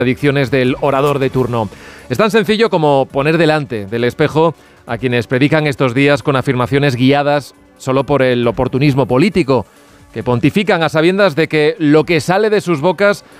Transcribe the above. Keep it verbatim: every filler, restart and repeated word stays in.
Adicciones del orador de turno. Es tan sencillo como poner delante del espejo a quienes predican estos días con afirmaciones guiadas solo por el oportunismo político, que pontifican a sabiendas de que lo que sale de sus bocas